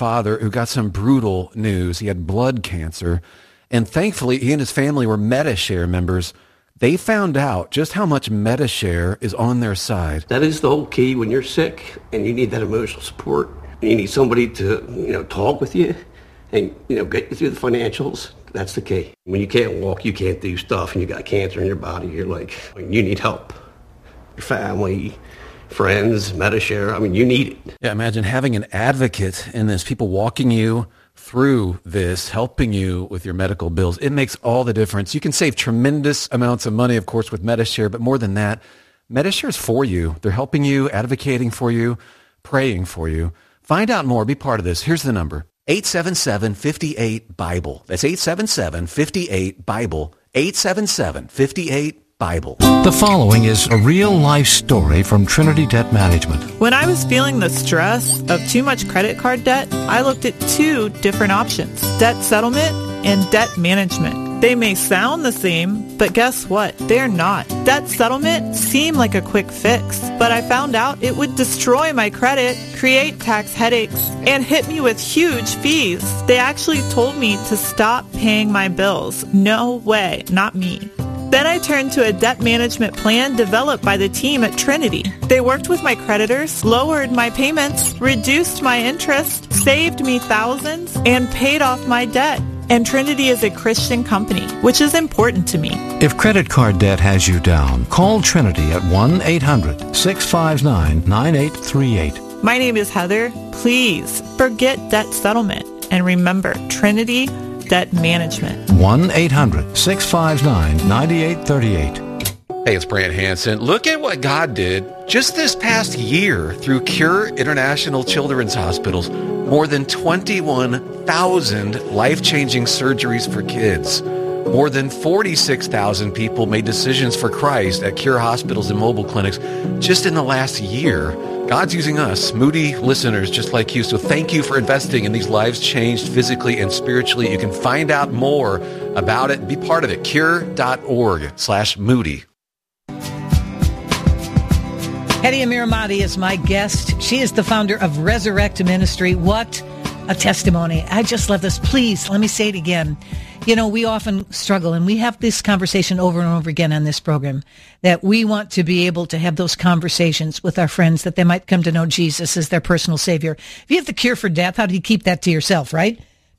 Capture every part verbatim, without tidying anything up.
father who got some brutal news. He had blood cancer. And thankfully, he and his family were Medi-Share members. They found out just how much Medi-Share is on their side. That is the whole key when you're sick and you need that emotional support. And you need somebody to, you know, talk with you and, you know, get you through the financials. That's the key. When you can't walk, you can't do stuff, and you got cancer in your body, you're like, you need help. Your family, friends, Medi-Share, I mean, you need it. Yeah, imagine having an advocate in this, people walking you through this, helping you with your medical bills. It makes all the difference. You can save tremendous amounts of money, of course, with Medi-Share, but more than that, Medi-Share is for you. They're helping you, advocating for you, praying for you. Find out more. Be part of this. Here's the number. eight seven seven, five eight, Bible. That's eight seven seven, five eight, Bible. eight seven seven, five eight, Bible. The following is a real-life story from Trinity Debt Management. When I was feeling the stress of too much credit card debt, I looked at two different options, debt settlement and debt management. They may sound the same, but guess what? They're not. Debt settlement seemed like a quick fix, but I found out it would destroy my credit, create tax headaches, and hit me with huge fees. They actually told me to stop paying my bills. No way, not me. Then I turned to a debt management plan developed by the team at Trinity. They worked with my creditors, lowered my payments, reduced my interest, saved me thousands, and paid off my debt. And Trinity is a Christian company, which is important to me. If credit card debt has you down, call Trinity at one eight hundred, six five nine, nine eight three eight. My name is Heather. Please forget debt settlement and remember Trinity Debt Management. one eight hundred, six five nine, nine eight three eight. Hey, it's Brant Hansen. Look at what God did just this past year through Cure International Children's Hospitals. More than twenty-one thousand life-changing surgeries for kids. More than forty-six thousand people made decisions for Christ at Cure hospitals and mobile clinics just in the last year. God's using us, Moody listeners just like you. So thank you for investing in these lives changed physically and spiritually. You can find out more about it and be part of it. Cure.org slash Moody. Hedi Amiramati is my guest. She is the founder of Resurrect Ministry. What a testimony. I just love this. Please, let me say it again. You know, we often struggle, and we have this conversation over and over again on this program, that we want to be able to have those conversations with our friends, that they might come to know Jesus as their personal Savior. If you have the cure for death, how do you keep that to yourself, right?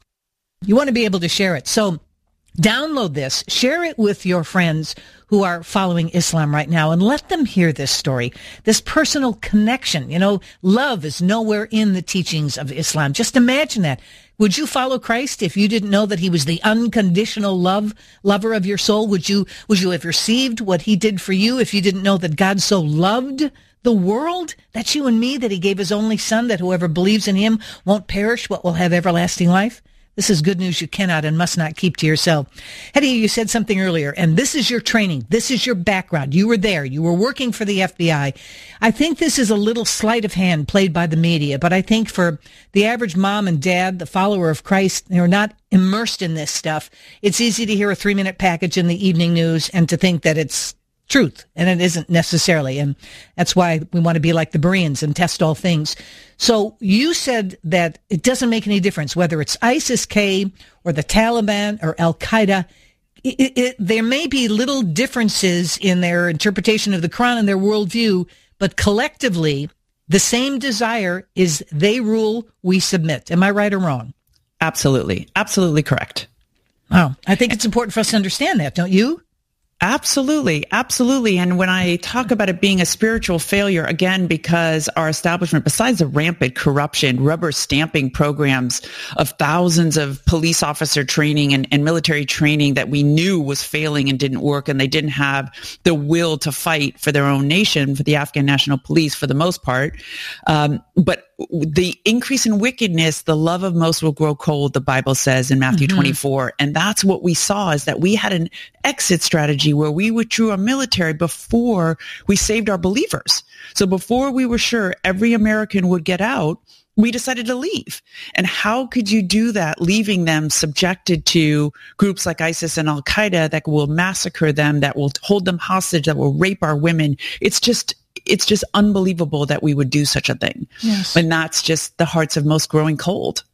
You want to be able to share it. So download this, share it with your friends who are following Islam right now, and let them hear this story, this personal connection. You know, love is nowhere in the teachings of Islam. Just imagine that. Would you follow Christ if you didn't know that he was the unconditional love lover of your soul? Would you, would you have received what he did for you if you didn't know that God so loved the world? That's you and me, that he gave his only son, that whoever believes in him won't perish but will have everlasting life. This is good news you cannot and must not keep to yourself. Hedi, you said something earlier, and this is your training. This is your background. You were there. You were working for the F B I. I think this is a little sleight of hand played by the media, but I think for the average mom and dad, the follower of Christ, they're not immersed in this stuff. It's easy to hear a three-minute package in the evening news and to think that it's truth, and it isn't necessarily. And that's why we want to be like the Bereans and test all things. So you said that it doesn't make any difference whether it's ISIS-K or the Taliban or Al-Qaeda. It, it, it, there may be little differences in their interpretation of the Quran and their worldview, but collectively, the same desire is they rule, we submit. Am I right or wrong? Absolutely. Absolutely correct. Oh, I think it's important for us to understand that, don't you? Absolutely. Absolutely. And when I talk about it being a spiritual failure, again, because our establishment, besides the rampant corruption, rubber stamping programs of thousands of police officer training and, and military training that we knew was failing and didn't work, and they didn't have the will to fight for their own nation, for the Afghan National Police for the most part. Um, but the increase in wickedness, the love of most will grow cold, the Bible says in Matthew mm-hmm. twenty-four. And that's what we saw, is that we had an exit strategy where we withdrew our military before we saved our believers. So before we were sure every American would get out, we decided to leave. And how could you do that, leaving them subjected to groups like ISIS and Al-Qaeda that will massacre them, that will hold them hostage, that will rape our women? It's just It's just unbelievable that we would do such a thing. Yes. And that's just the hearts of most growing cold.